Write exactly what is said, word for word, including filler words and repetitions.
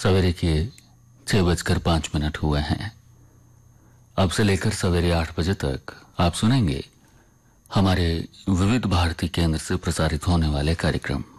सवेरे के छह बजकर पांच मिनट हुए हैं। अब से लेकर सवेरे आठ बजे तक आप सुनेंगे हमारे विविध भारती केंद्र से प्रसारित होने वाले कार्यक्रम।